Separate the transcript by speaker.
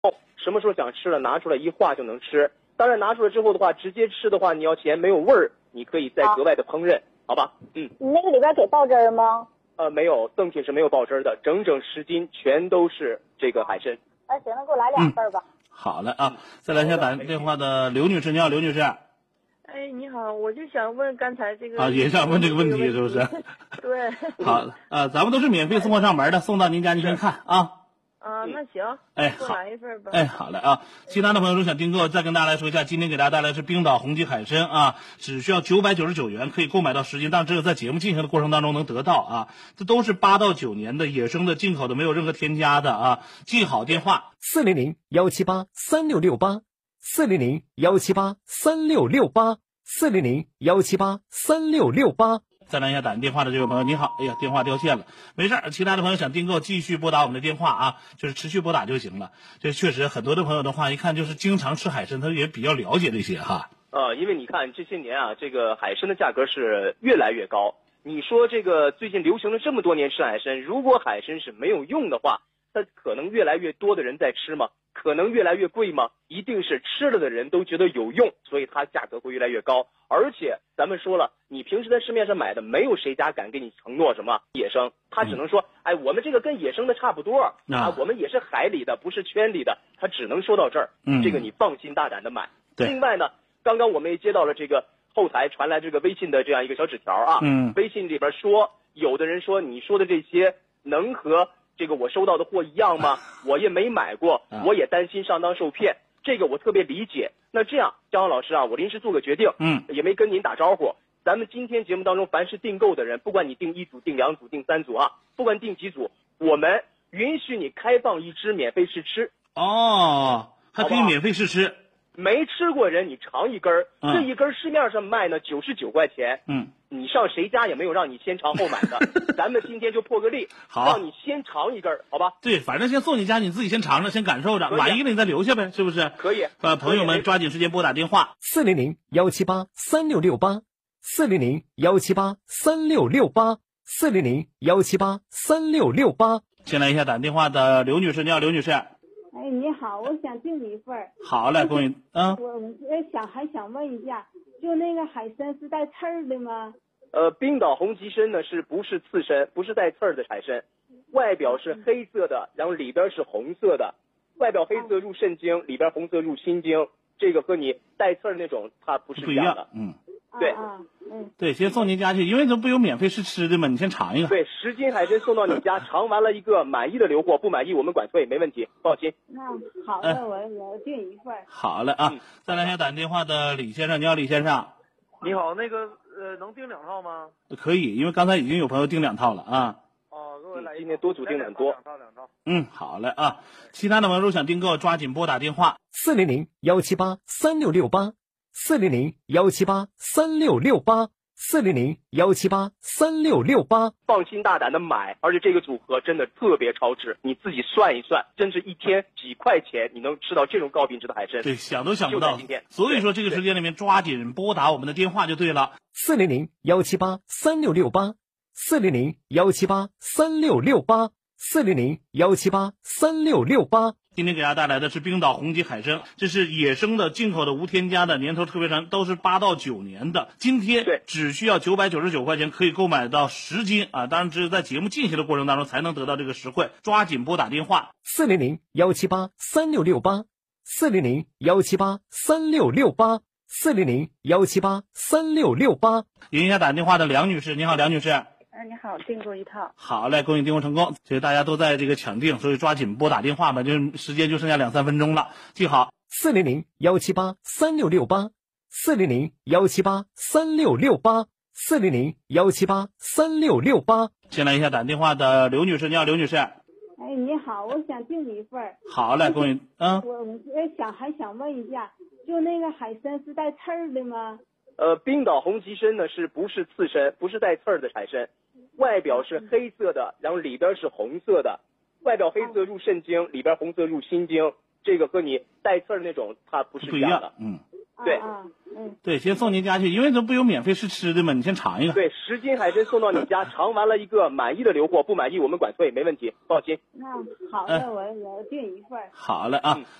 Speaker 1: 什么时候想吃了拿出来一化就能吃。当然拿出来之后的话，直接吃的话，你要嫌没有味儿，你可以再格外的烹饪，好吧？
Speaker 2: 你那个里边给爆汁儿吗？
Speaker 1: 没有，赠品是没有爆汁的，整整10斤全都是这个海参。
Speaker 2: 行，那给我来2份吧。
Speaker 3: 好嘞啊，再来一下打电话的刘女士，你好，刘女士。
Speaker 4: 哎，你好，我就想问刚才这个
Speaker 3: 也想问这个问题，是不是？
Speaker 4: 对。
Speaker 3: 好，咱们都是免费送货上门的，送到您家您先看啊。
Speaker 4: 那行。
Speaker 3: 好，
Speaker 4: 来一份吧。
Speaker 3: 好嘞啊！其他的朋友如想订购，再跟大家来说一下，今天给大家带来是冰岛红旗海参啊，只需要999元可以购买到10斤，但只有在节目进行的过程当中能得到啊。这都是8到9年的野生的进口的，没有任何添加的啊。记好电话：400-178-3668，400-178-3668，400-178-3668。再来一下打电话的这位朋友，你好，哎呀，电话掉线了，没事儿，其他的朋友想订购继续拨打我们的电话啊，就是持续拨打就行了。这确实很多的朋友的话，一看就是经常吃海参，他也比较了解这些哈。
Speaker 1: 因为你看这些年啊，这个海参的价格是越来越高。你说这个最近流行了这么多年吃海参，如果海参是没有用的话，它可能越来越多的人在吃吗？可能越来越贵吗？一定是吃了的人都觉得有用，所以它价格会越来越高。而且咱们说了，你平时在市面上买的，没有谁家敢给你承诺什么野生，他只能说，我们这个跟野生的差不多我们也是海里的，不是圈里的，他只能说到这儿。这个你放心大胆的买。另外呢，刚刚我们也接到了这个后台传来这个微信的这样一个小纸条啊，微信里边说，有的人说你说的这些能和这个我收到的货一样吗？我也没买过，我也担心上当受骗，这个我特别理解。那这样，张老师啊，我临时做个决定，也没跟您打招呼。咱们今天节目当中，凡是订购的人，不管你订1组、订2组、订3组啊，不管订几组，我们允许你开放1只免费试吃。
Speaker 3: 还可以免费试吃。
Speaker 1: 没吃过人，你尝一根儿，这一根市面上卖呢99块钱，你上谁家也没有让你先尝后买的，咱们今天就破个例，
Speaker 3: 好，
Speaker 1: 让你先尝一根儿，好吧？
Speaker 3: 对，反正先送你家，你自己先尝着，先感受着，满意了你再留下呗，是不是？
Speaker 1: 可以。
Speaker 3: 朋友们抓紧时间拨打电话
Speaker 2: 400-178-3668，400-178-3668，400-178-3668。
Speaker 3: 先来一下打电话的刘女士，你好，刘女士。
Speaker 2: 你好，我想订一份。
Speaker 3: 好嘞，恭喜
Speaker 2: 我还想问一下，就那个海参是带刺儿的吗？
Speaker 1: 冰岛红旗参呢是不是刺身，不是带刺儿的海参，外表是黑色的，然后里边是红色的，外表黑色入肾经，里边红色入心经，这个和你带刺儿那种它不是一样的。对。
Speaker 3: 对，先送您家去，因为这不有免费试吃的吗？你先尝一个。
Speaker 1: 对，10斤海参送到你家，尝完了一个满意的留货，不满意我们管退，没问题，放心。
Speaker 2: 好的，我订一份。
Speaker 3: 好嘞啊，再来一下打电话的李先生，你好，李先生。
Speaker 5: 你好，那个能订2套吗？
Speaker 3: 可以，因为刚才已经有朋友订2套了啊。
Speaker 5: 给我来
Speaker 1: 今天多组订的很多。
Speaker 5: 2套。
Speaker 3: 好嘞啊，其他的朋友如想订购，抓紧拨打电话
Speaker 2: 400-178-3668，400-178-3668，400-178-3668。
Speaker 1: 放心大胆的买，而且这个组合真的特别超值，你自己算一算，真是一天几块钱你能吃到这种高品质的海参。
Speaker 3: 对，想都想不到。
Speaker 1: 今天
Speaker 3: 所以说这个时间里面抓紧拨打我们的电话就对了。
Speaker 2: 400-178-3668，400-178-3668，400-178-3668。
Speaker 3: 今天给大家带来的是冰岛红旗海参，这是野生的进口的无添加的，年头特别长，都是8到9年的。今天只需要999块钱可以购买到10斤啊！当然只有在节目进行的过程当中才能得到这个实惠，抓紧拨打电话
Speaker 2: 400-178-3668，400-178-3668，400-178-3668。
Speaker 3: 迎一下打电话的梁女士，你好，梁女士。
Speaker 4: 你好，订购1套。
Speaker 3: 好嘞，恭喜订购成功！所以大家都在这个抢订，所以抓紧拨打电话吧，就是时间就剩下2-3分钟了，记好
Speaker 2: 400-178-3668，400-178-3668，400-178-3668。
Speaker 3: 先来一下打电话的刘女士，你好，刘女士。
Speaker 2: 你好，我想订一份。
Speaker 3: 好嘞，恭喜
Speaker 2: 还想问一下，就那个海参是带刺儿的吗？
Speaker 1: 冰岛红旗参呢是不是刺身，不是带刺儿的海参，外表是黑色的，然后里边是红色的，外表黑色入肾经，里边红色入心经，这个和你带刺儿那种它不是一样的。 对
Speaker 3: 对，先送您家去，因为这不有免费试吃的吗？你先尝一个。
Speaker 1: 对，10斤海参送到你家，尝完了一个满意的留货，不满意我们管退，没问题，放心。
Speaker 2: 好的，我订一份。
Speaker 3: 好嘞啊。